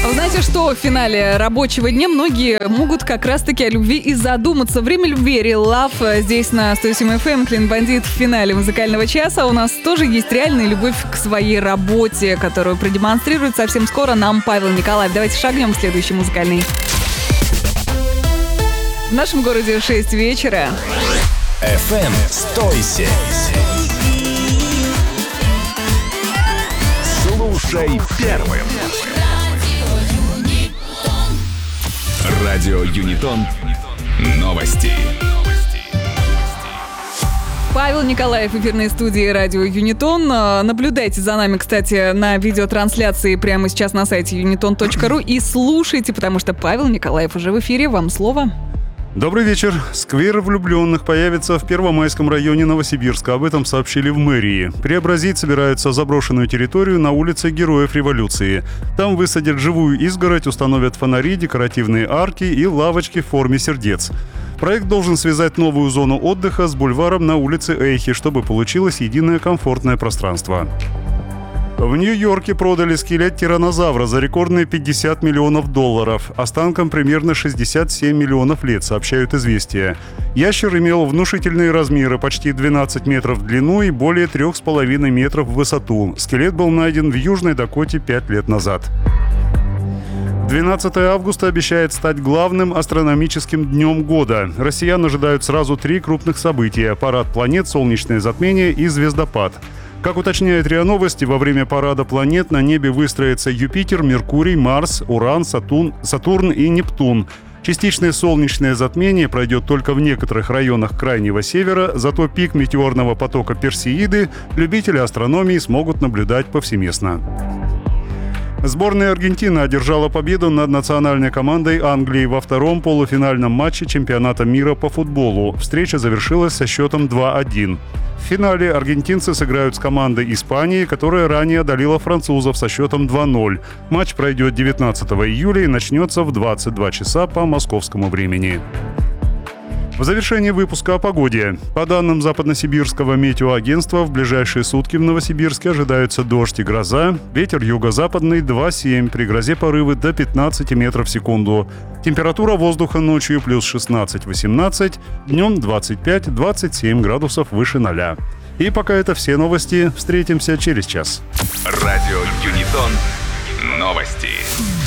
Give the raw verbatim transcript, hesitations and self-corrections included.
Вы знаете, что в финале рабочего дня многие могут как раз-таки о любви и задуматься. Время любви, Real Love, здесь на сто семь эф эм, Клин Бандит в финале музыкального часа. У нас тоже есть реальная любовь к своей работе, которую продемонстрирует совсем скоро нам Павел Николаев. Давайте шагнем в следующий музыкальный. В нашем городе шесть вечера. эф эм «Стойся». Слушай первым. Радио Юнитон. Новости. Павел Николаев в эфирной студии радио Юнитон. Наблюдайте за нами, кстати, на видеотрансляции прямо сейчас на сайте юнитон точка ру и слушайте, потому что Павел Николаев уже в эфире. Вам слово. Добрый вечер. Сквер влюбленных появится в Первомайском районе Новосибирска. Об этом сообщили в мэрии. Преобразить собираются заброшенную территорию на улице Героев Революции. Там высадят живую изгородь, установят фонари, декоративные арки и лавочки в форме сердец. Проект должен связать новую зону отдыха с бульваром на улице Эйхи, чтобы получилось единое комфортное пространство. В Нью-Йорке продали скелет тираннозавра за рекордные пятьдесят миллионов долларов. Останкам примерно шестьдесят семь миллионов лет, сообщают «Известия». Ящер имел внушительные размеры, почти двенадцать метров в длину и более три с половиной метров в высоту. Скелет был найден в Южной Дакоте пять лет назад. двенадцатое августа обещает стать главным астрономическим днем года. Россиян ожидают сразу три крупных события – парад планет, солнечное затмение и звездопад. Как уточняет РИА Новости, во время парада планет на небе выстроятся Юпитер, Меркурий, Марс, Уран, Сатурн, Сатурн и Нептун. Частичное солнечное затмение пройдет только в некоторых районах Крайнего Севера, зато пик метеорного потока Персеиды любители астрономии смогут наблюдать повсеместно. Сборная Аргентины одержала победу над национальной командой Англии во втором полуфинальном матче чемпионата мира по футболу. Встреча завершилась со счетом два один. В финале аргентинцы сыграют с командой Испании, которая ранее одолела французов со счетом два ноль. Матч пройдет девятнадцатого июля и начнется в двадцать два часа по московскому времени. В завершении выпуска о погоде. По данным Западносибирского метеоагентства, в ближайшие сутки в Новосибирске ожидаются дождь и гроза. Ветер юго-западный два семь, при грозе порывы до пятнадцати метров в секунду. Температура воздуха ночью плюс шестнадцать-восемнадцать, днем двадцать пять - двадцать семь градусов выше ноля. И пока это все новости. Встретимся через час. Радио Юнитон. Новости.